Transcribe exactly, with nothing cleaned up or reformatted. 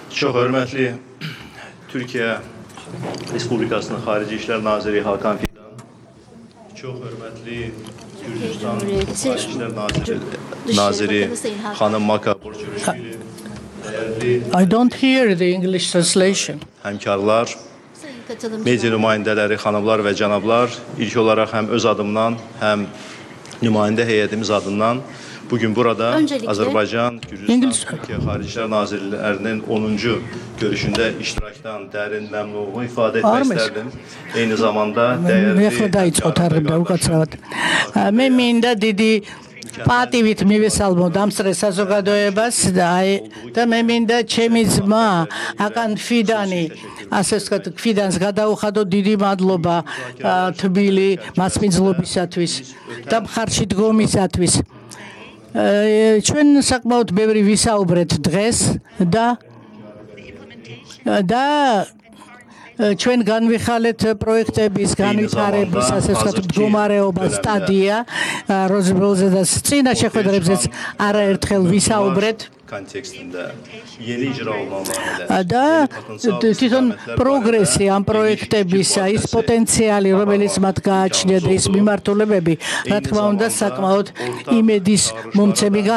Çox hörmətli Türkiyə Respublikasının Xarici İşlər Naziri Hakan Fidan, çox hörmətli Gürcüstan Xarici İşlər Naziri, Naziri xanım Maka Burçuruşvili, dəyərli I don't hear the English translation. həmkarlar, media nümayəndələri, xanımlar və cənablar, ilk olaraq həm öz adımdan, həm nümayəndə heyətimiz adından bugün burada Öncelikle, Azərbaycan, Gürcüstan, İngiliz- Türkiyə Xarici İşlər Nazirlərinin onuncu görüşündə iştirakdan dərin məmnunluğumu ifadə etmək Armes. istərdim. Eyni zamanda მე dəyərli ახლა დაიწყო თარგმნა უკაცრავად. მე მინდა დიდი პატივით მივესალმო დამსწრე საზოგადოებას და აი და მე მინდა ჩემი ძმა აკან ფიდანი ასე ვთქვათ ფიდანს გადაუხადო დიდი მადლობა ა, თბილი მასპინძლობისათვის და მხარში დგომისათვის. Э, ჩვენ საკმაოდ ბევრი ვისაუბრეთ დღეს და და ჩვენ განვიხილეთ პროექტების განვითარების ასე ვთქვათ მდგომარეობა სტადია როზბელზედას წინა შეხვედრებზეც არაერთხელ ვისაუბრეთ kontekstində yeni icra olunan layihələr და თვითონ პროგრესი ამ პროექტებისა ის პოტენციალი რომელიც მათ გააჩნია და ის მიმართულებები რა თქმა უნდა საკმაოდ იმედის მომცემი